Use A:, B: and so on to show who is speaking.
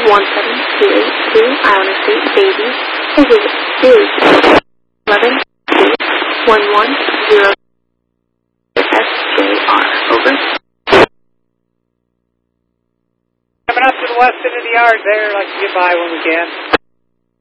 A: 17282 Iona Street, Davie. Exit is 11C110 SJR. Over.
B: Coming up to the west end of the yard there. Like to get by when we can.